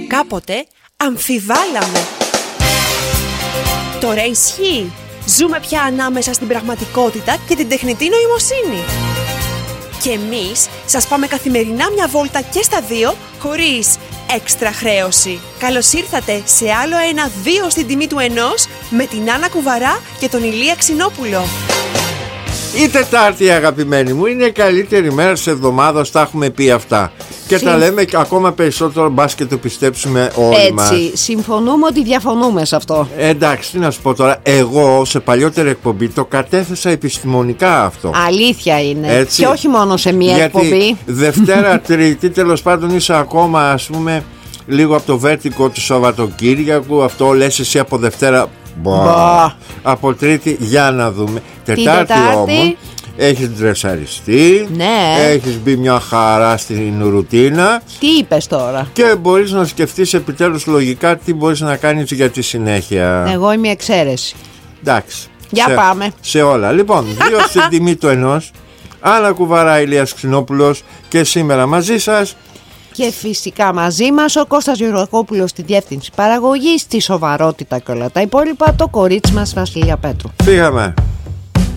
κάποτε αμφιβάλαμε. Τώρα ισχύει. Ζούμε πια ανάμεσα στην πραγματικότητα και την τεχνητή νοημοσύνη. Και εμείς σας πάμε καθημερινά μια βόλτα και στα δύο, χωρίς έξτρα χρέωση. Καλώς ήρθατε σε άλλο ένα 2 στην τιμή του 1 με την Άννα Κουβαρά και τον Ηλία Ξινόπουλο. Η Τετάρτη, αγαπημένοι μου, είναι η καλύτερη μέρα της εβδομάδας, τα έχουμε πει αυτά. Και τα λέμε ακόμα περισσότερο, μπας και το πιστέψουμε όλοι μας. Έτσι, συμφωνούμε ότι διαφωνούμε σε αυτό. Εντάξει, τι να σου πω τώρα. Εγώ σε παλιότερη εκπομπή το κατέθεσα επιστημονικά αυτό. Αλήθεια είναι. Έτσι. Και όχι μόνο σε μία εκπομπή. Γιατί Δευτέρα, Τρίτη, τέλος πάντων είσαι ακόμα, ας πούμε, λίγο από το βέρτικο του Σαββατοκύριακου. Αυτό λες εσύ από Δευτέρα. Από Τρίτη, για να δούμε. Τετάρτη όμως έχεις ντρεσαριστεί. Ναι. Έχεις μπει μια χαρά στην ρουτίνα. Τι είπες τώρα? Και μπορείς να σκεφτείς επιτέλους λογικά τι μπορείς να κάνεις για τη συνέχεια. Εγώ είμαι η εξαίρεση. Εντάξει. Για πάμε. Σε όλα. Λοιπόν, 2 στην τιμή του 1. Άννα Κουβαρά, Ηλίας Ξινόπουλος και σήμερα μαζί σας. Και φυσικά μαζί μας ο Κώστας Γεωργακόπουλος στη διεύθυνση παραγωγής, στη σοβαρότητα και όλα τα υπόλοιπα, το κορίτσι μας Βασιλεία Πέτρου. Φύγαμε.